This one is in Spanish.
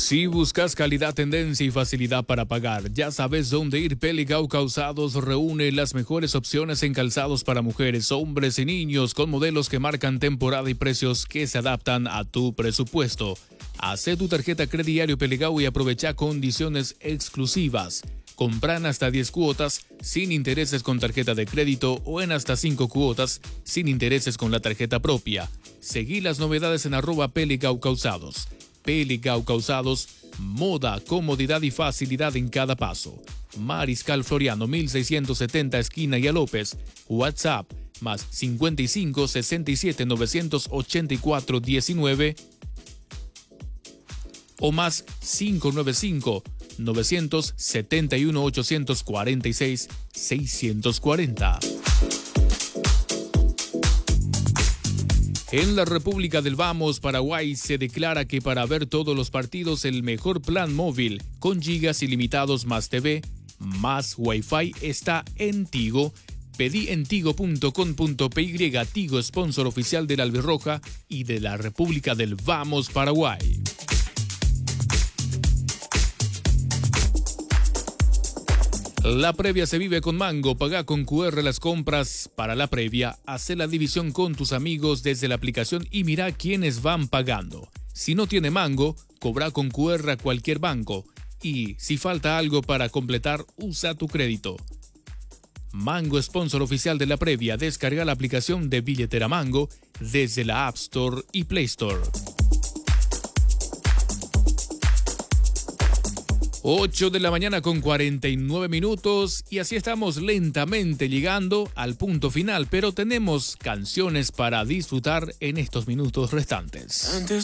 Si buscas calidad, tendencia y facilidad para pagar, ya sabes dónde ir. Peligau Calzados reúne las mejores opciones en calzados para mujeres, hombres y niños, con modelos que marcan temporada y precios que se adaptan a tu presupuesto. Haz tu tarjeta Crediario Peligau y aprovecha condiciones exclusivas. Compran hasta 10 cuotas sin intereses con tarjeta de crédito o en hasta 5 cuotas sin intereses con la tarjeta propia. Seguí las novedades en @Peligau Calzados. Peligau Calzados, moda, comodidad y facilidad en cada paso. Mariscal Floriano 1670 esquina y a López. WhatsApp más 55 67 984 19 o más 595 971 846 640. En la República del Vamos, Paraguay, se declara que para ver todos los partidos el mejor plan móvil con gigas ilimitados más TV más Wi-Fi está en Tigo. Pedí en tigo.com.py. Tigo, sponsor oficial de la Albirroja y de la República del Vamos, Paraguay. La previa se vive con Mango. Paga con QR las compras para la previa. Hace la división con tus amigos desde la aplicación y mira quiénes van pagando. Si no tiene Mango, cobra con QR a cualquier banco. Y si falta algo para completar, usa tu crédito. Mango, sponsor oficial de la previa. Descarga la aplicación de billetera Mango desde la App Store y Play Store. 8 de la mañana con 49 minutos y así estamos lentamente llegando al punto final, pero tenemos canciones para disfrutar en estos minutos restantes. Antes